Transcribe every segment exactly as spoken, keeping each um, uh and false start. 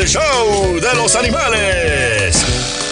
show de los animales.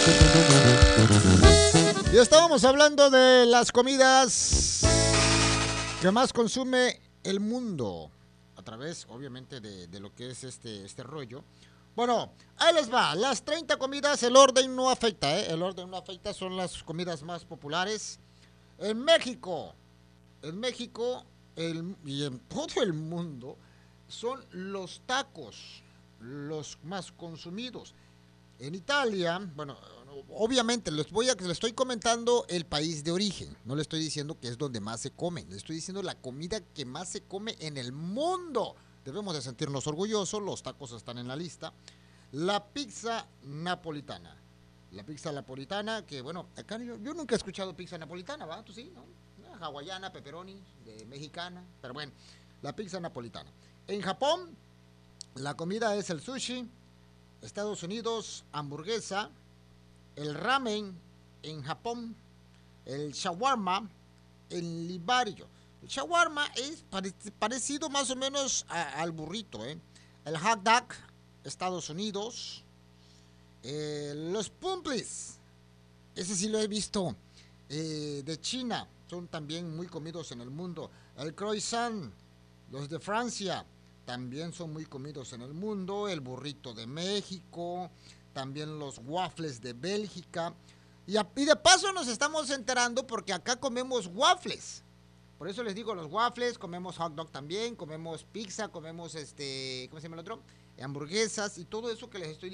Y estábamos hablando de las comidas que más consume el mundo. A través, obviamente, de, de lo que es este, este rollo. Bueno, ahí les va. Las treinta comidas, el orden no afecta, ¿eh? El orden no afecta, son las comidas más populares. En México, en México el, y en todo el mundo, son los tacos los más consumidos. En Italia, bueno, obviamente les voy a, les estoy comentando el país de origen. No le estoy diciendo que es donde más se come. Le estoy diciendo la comida que más se come en el mundo. Debemos de sentirnos orgullosos. Los tacos están en la lista. La pizza napolitana. La pizza napolitana, que bueno, acá yo, yo nunca he escuchado pizza napolitana, ¿va? ¿Tú sí? ¿No? Hawaiana, pepperoni, de mexicana. Pero bueno, la pizza napolitana. En Japón, la comida es el sushi. Estados Unidos, hamburguesa, el ramen en Japón, el shawarma, el libario. El shawarma es pare parecido más o menos a, al burrito, ¿eh? El hot dog, Estados Unidos, eh, los pumplis, ese sí lo he visto, eh, de China, son también muy comidos en el mundo. El croissant, los de Francia, también son muy comidos en el mundo. El burrito de México, también los waffles de Bélgica. Y, a, y de paso nos estamos enterando porque acá comemos waffles. Por eso les digo, los waffles, comemos hot dog también, comemos pizza, comemos este, ¿cómo se llama el otro? Hamburguesas y todo eso que les estoy